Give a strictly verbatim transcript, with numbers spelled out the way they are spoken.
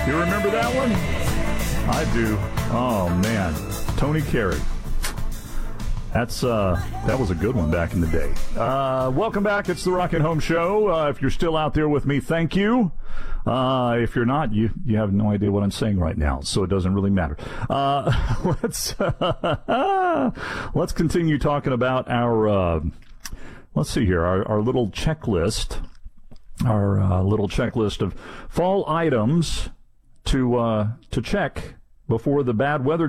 You remember that one? I do. Oh, man. Tony Carey. That's uh, that was a good one back in the day. Uh, welcome back. It's the Rocket Home Show. Uh, if you're still out there with me, thank you. Uh, if you're not, you you have no idea what I'm saying right now, so it doesn't really matter. Uh, let's uh, let's continue talking about our. Uh, let's see here, our, our little checklist, our uh, little checklist of fall items to uh, to check before the bad weather